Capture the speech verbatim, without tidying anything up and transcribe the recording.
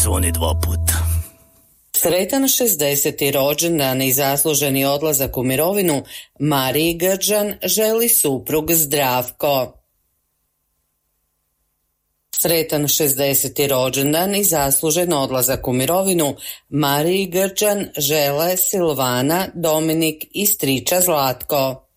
Zvoni dva puta. Sretan šezdeseti rođendan i zasluženi odlazak u mirovinu Mariji Grđan želi suprug Zdravko. Sretan šezdeseti rođendan i zaslužen odlazak u mirovinu Mariji Grđan žele Silvana, Dominik i striča Zlatko.